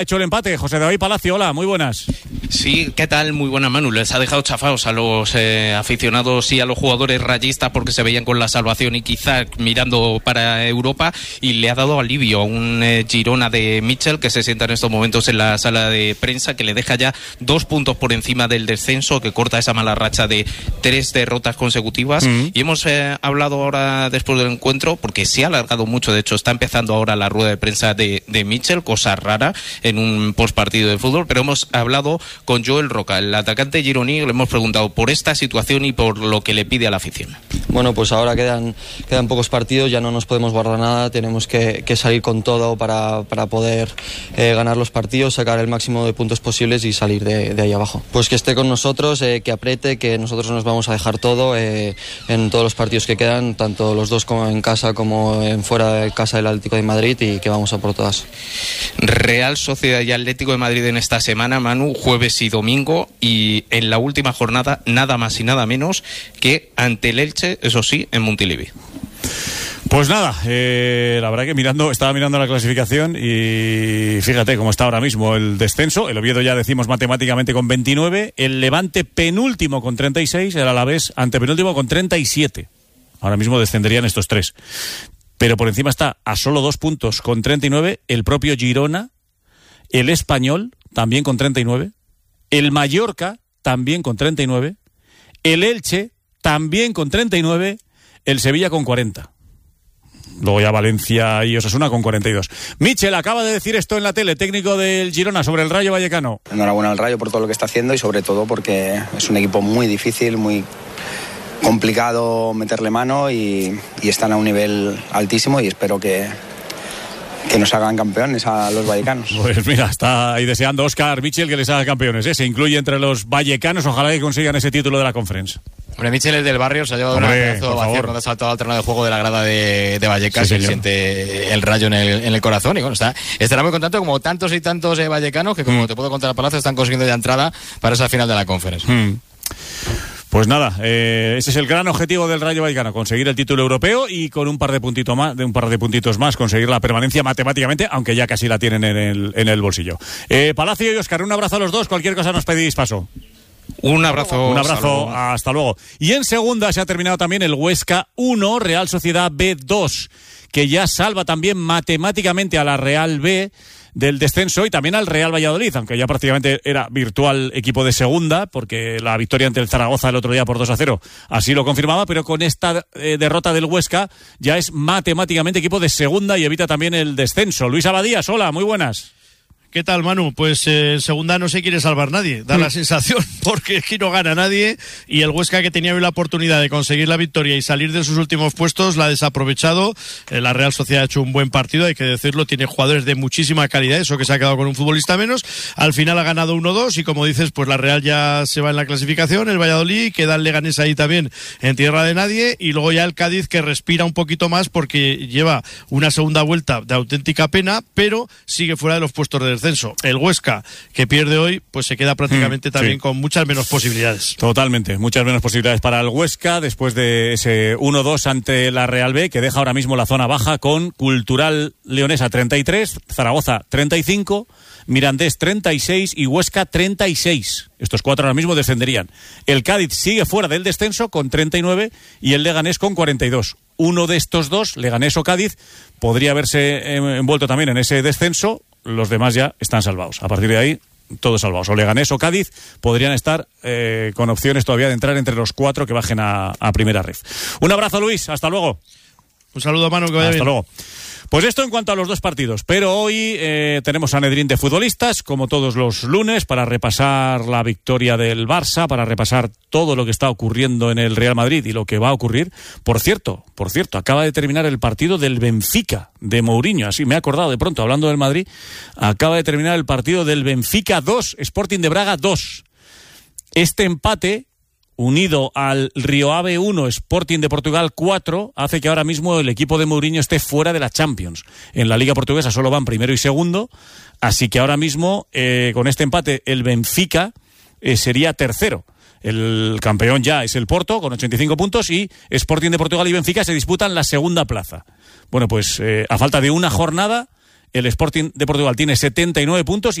hecho el empate. José David Palacio, hola, muy buenas. Sí, ¿qué tal? Muy buena, Manu. Les ha dejado chafados a los aficionados y a los jugadores rayistas porque se veían con la salvación y quizás mirando para Europa, y le ha dado alivio a un Girona de Mitchell que se sienta en estos momentos en la sala de prensa, que le deja ya 2 puntos por encima del descenso, que corta esa mala racha de 3 derrotas consecutivas. Y hemos hablado ahora después del encuentro, porque se ha alargado mucho, de hecho está empezando ahora la rueda de prensa de Mitchell, cosa rara en un postpartido de fútbol, pero hemos hablado con Joel Roca, el atacante gironí, le hemos preguntado por esta situación y por lo que le pide a la afición. Bueno, pues ahora quedan pocos partidos, ya no nos podemos guardar nada, tenemos que salir con todo para poder ganar los partidos, sacar el máximo de puntos posibles y salir de ahí abajo. Pues que esté con nosotros, que apriete, que nosotros nos vamos a dejar todo en todos los partidos que quedan, tanto los dos como en casa como en fuera de casa del Atlético de Madrid, y que vamos a por todas. Real Sociedad y Atlético de Madrid en esta semana, Manu, jueves y domingo, y en la última jornada nada más y nada menos que ante el Elche, eso sí, en Montilivi. Pues nada, la verdad que estaba mirando la clasificación y fíjate cómo está ahora mismo el descenso. El Oviedo ya decimos matemáticamente con 29, el Levante penúltimo con 36, el Alavés antepenúltimo con 37. Ahora mismo descenderían estos 3. Pero por encima está a solo 2 puntos con 39 el propio Girona, el Español también con 39, el Mallorca también con 39, el Elche también con 39, el Sevilla con 40. Luego ya Valencia y Osasuna con 42. Mitchell acaba de decir esto en la tele, técnico del Girona, sobre el Rayo Vallecano. Enhorabuena al Rayo por todo lo que está haciendo y sobre todo porque es un equipo muy difícil, muy complicado meterle mano y están a un nivel altísimo, y espero que nos hagan campeones a los vallecanos. Pues mira, está ahí deseando Óscar Mitchell que les haga campeones, ¿eh? Se incluye entre los vallecanos, ojalá que consigan ese título de la Conference. Hombre, Mitchell es del barrio, se ha llevado una pedazo de ovación cuando ha saltado al terreno de juego de la grada de Vallecas, sí, y siente el Rayo en el corazón, y bueno, estará muy contento, como tantos y tantos vallecanos que, como te puedo contar al Palacio, están consiguiendo ya entrada para esa final de la Conference. Pues nada, ese es el gran objetivo del Rayo Vallecano, conseguir el título europeo y con un par de puntitos más conseguir la permanencia matemáticamente, aunque ya casi la tienen en el bolsillo. Palacio y Óscar, un abrazo a los dos, cualquier cosa nos pedís paso. Un abrazo, hasta luego. Y en segunda se ha terminado también el Huesca 1, Real Sociedad B 2, que ya salva también matemáticamente a la Real B del descenso y también al Real Valladolid, aunque ya prácticamente era virtual equipo de segunda, porque la victoria ante el Zaragoza el otro día por 2-0 así lo confirmaba, pero con esta derrota del Huesca ya es matemáticamente equipo de segunda y evita también el descenso. Luis Abadías, hola, muy buenas. ¿Qué tal, Manu? Pues en segunda no se quiere salvar nadie, da la sensación, porque aquí no gana nadie, y el Huesca, que tenía hoy la oportunidad de conseguir la victoria y salir de sus últimos puestos, la ha desaprovechado. La Real Sociedad ha hecho un buen partido, hay que decirlo, tiene jugadores de muchísima calidad, eso que se ha quedado con un futbolista menos. Al final ha ganado 1-2 y, como dices, pues la Real ya se va en la clasificación, el Valladolid, queda el Leganés ahí también en tierra de nadie, y luego ya el Cádiz, que respira un poquito más porque lleva una segunda vuelta de auténtica pena, pero sigue fuera de los puestos de descenso. El Huesca, que pierde hoy, pues se queda prácticamente también con muchas menos posibilidades. Totalmente, muchas menos posibilidades para el Huesca después de ese 1-2 ante la Real B, que deja ahora mismo la zona baja con Cultural Leonesa 33, Zaragoza 35, Mirandés 36 y Huesca 36. Estos 4 ahora mismo descenderían. El Cádiz sigue fuera del descenso con 39 y el Leganés con 42. Uno de estos dos, Leganés o Cádiz, podría haberse envuelto también en ese descenso. Los demás ya están salvados. A partir de ahí, todos salvados. O Leganés o Cádiz podrían estar con opciones todavía de entrar entre los 4 que bajen a primera ref. Un abrazo, Luis. Hasta luego. Un saludo, Manu, que vaya bien. Hasta luego. Pues esto en cuanto a los dos partidos, pero hoy tenemos Sanedrín de futbolistas, como todos los lunes, para repasar la victoria del Barça, para repasar todo lo que está ocurriendo en el Real Madrid y lo que va a ocurrir. Por cierto, acaba de terminar el partido del Benfica de Mourinho, así me he acordado de pronto, hablando del Madrid, acaba de terminar el partido del Benfica 2, Sporting de Braga 2. Este empate, unido al Rio Ave 1, Sporting de Portugal 4, hace que ahora mismo el equipo de Mourinho esté fuera de la Champions. En la Liga Portuguesa solo van primero y segundo, así que ahora mismo, con este empate, el Benfica sería tercero. El campeón ya es el Porto, con 85 puntos, y Sporting de Portugal y Benfica se disputan la segunda plaza. Bueno, pues a falta de una jornada, el Sporting de Portugal tiene 79 puntos.